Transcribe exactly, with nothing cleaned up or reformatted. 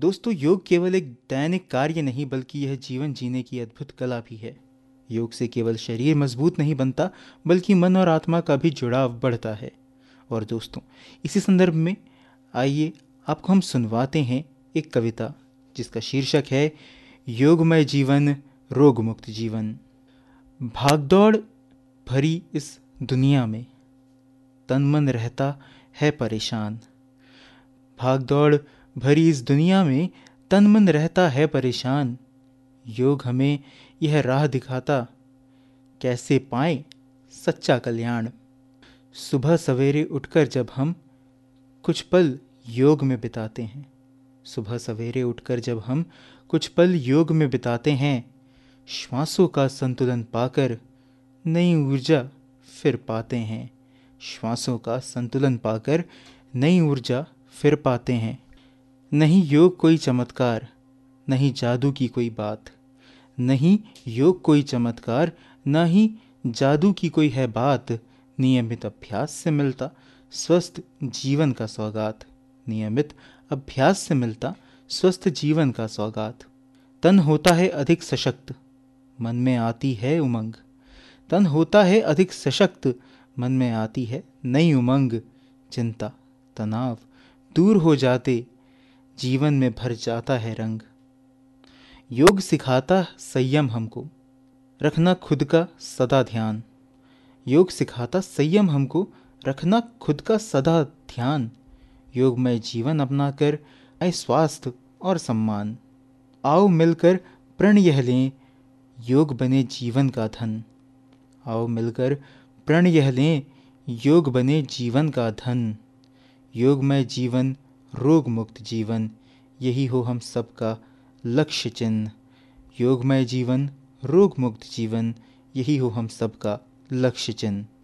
दोस्तों, योग केवल एक दैनिक कार्य नहीं बल्कि यह जीवन जीने की अद्भुत कला भी है। योग से केवल शरीर मजबूत नहीं बनता बल्कि मन और आत्मा का भी जुड़ाव बढ़ता है। और दोस्तों, इसी संदर्भ में आइए आपको हम सुनवाते हैं एक कविता जिसका शीर्षक है योगमय जीवन, रोग मुक्त जीवन। भागदौड़ भरी इस दुनिया में तन मन रहता है परेशान। भागदौड़ भरी इस दुनिया में तन मन रहता है परेशान। योग हमें यह राह दिखाता, कैसे पाएं सच्चा कल्याण। सुबह सवेरे उठकर जब हम कुछ पल योग में बिताते हैं सुबह सवेरे उठकर जब हम कुछ पल योग में बिताते हैं, श्वासों का संतुलन पाकर नई ऊर्जा फिर पाते हैं। श्वासों का संतुलन पाकर नई ऊर्जा फिर पाते हैं। नहीं योग कोई चमत्कार, नहीं जादू की कोई बात। नहीं योग कोई चमत्कार, ना ही जादू की कोई है बात। नियमित अभ्यास से मिलता स्वस्थ जीवन का सौगात। नियमित अभ्यास से मिलता स्वस्थ जीवन का सौगात। तन होता है अधिक सशक्त, मन में आती है उमंग। तन होता है अधिक सशक्त, मन में आती है नई उमंग। चिंता तनाव दूर हो जाते, जीवन में भर जाता है रंग। योग सिखाता संयम हमको, रखना खुद का सदा ध्यान। योग सिखाता संयम हमको, रखना खुद का सदा ध्यान। योगमय जीवन अपनाकर आए स्वास्थ्य और सम्मान। आओ मिलकर प्रण यह लें, योग बने जीवन का धन। आओ मिलकर प्रण यह लें, योग बने जीवन का धन। योगमय जीवन, रोग मुक्त जीवन, यही हो हम सबका लक्ष्य चिन्ह। योगमय जीवन, रोग मुक्त जीवन, यही हो हम सबका लक्ष्य चिन्ह।